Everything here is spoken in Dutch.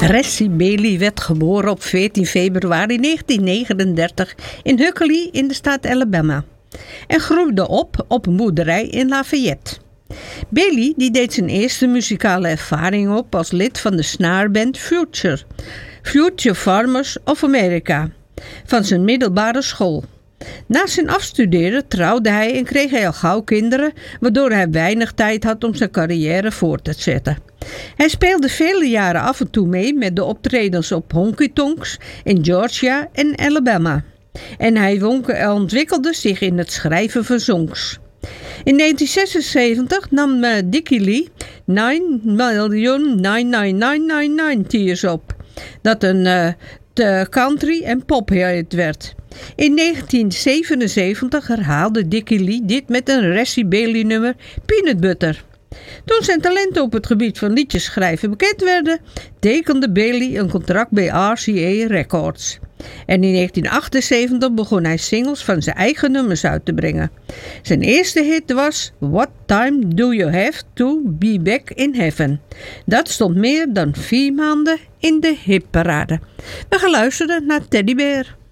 Ressie Bailey werd geboren op 14 februari 1939 in Huckley in de staat Alabama en groeide op een boerderij in Lafayette. Bailey deed zijn eerste muzikale ervaring op als lid van de snareband Future Farmers of America van zijn middelbare school. Na zijn afstuderen trouwde hij en kreeg hij al gauw kinderen, waardoor hij weinig tijd had om zijn carrière voort te zetten. Hij speelde vele jaren af en toe mee met de optredens op honky-tonks in Georgia en Alabama. En hij ontwikkelde zich in het schrijven van songs. In 1976 nam Dickie Lee 9,99999 Tears op, dat een country- en pophit werd. In 1977 herhaalde Dickie Lee dit met een Ressie Bailey nummer Peanut Butter. Toen zijn talenten op het gebied van liedjes schrijven bekend werden, tekende Bailey een contract bij RCA Records. En in 1978 begon hij singles van zijn eigen nummers uit te brengen. Zijn eerste hit was What Time Do You Have To Be Back in Heaven. Dat stond meer dan 4 maanden in de hitparade. We gaan luisteren naar Teddy Bear.